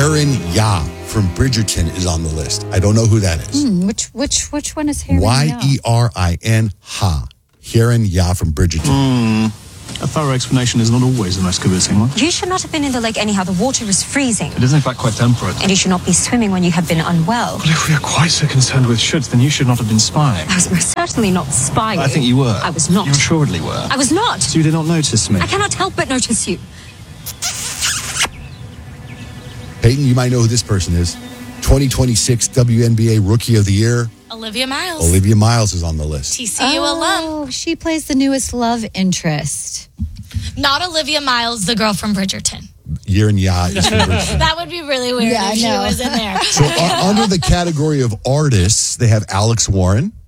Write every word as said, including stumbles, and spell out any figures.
Harren Yah from Bridgerton is on the list. I don't know who that is. Mm, which which which one is Harren Yah? Y E R I N Ha. Harren Yah from Bridgerton. Mm. A thorough explanation is not always the most convincing one. You should not have been in the lake anyhow. The water was freezing. It is in fact quite temperate. And you should not be swimming when you have been unwell. But if we are quite so concerned with shoulds, then you should not have been spying. I was most certainly not spying. I think you were. I was not. You assuredly were. I was not. So you did not notice me. I cannot help but notice you. Peyton, you might know who this person is. twenty twenty-six W N B A Rookie of the Year. Olivia Miles. Olivia Miles is on the list. T C U oh, alum. She plays the newest love interest. Not Olivia Miles, the girl from Bridgerton. Harren Yah is from Bridgerton. That would be really weird Yeah, if I she know. was in there. So uh, under the category of artists, they have Alex Warren,